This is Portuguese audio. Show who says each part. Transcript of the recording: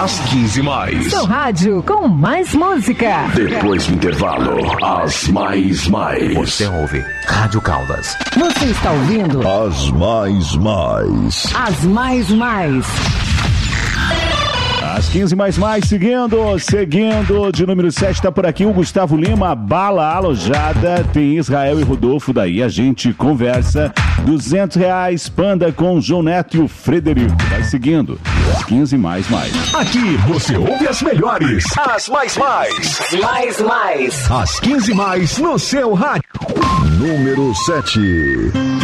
Speaker 1: As 15 mais.
Speaker 2: Seu rádio com mais música.
Speaker 1: Depois do intervalo, as mais.
Speaker 3: Você ouve Rádio Caldas.
Speaker 2: Você está ouvindo
Speaker 1: As mais.
Speaker 2: As mais.
Speaker 4: As 15 mais, seguindo, de número 7 tá por aqui o Gustavo Lima, Bala Alojada, tem Israel e Rodolfo, daí a gente conversa, R$200, Panda com João Neto e o Frederico, vai seguindo, as 15 mais.
Speaker 1: Aqui você ouve as melhores, as mais.
Speaker 2: Mais.
Speaker 1: As 15 mais no seu rádio. Número 7.